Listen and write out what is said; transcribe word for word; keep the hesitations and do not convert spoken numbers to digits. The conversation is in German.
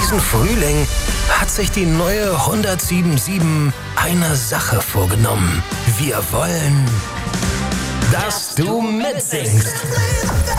diesen Frühling hat sich die neue hundertsiebenundsiebzig eine Sache vorgenommen. Wir wollen, dass du mitsingst.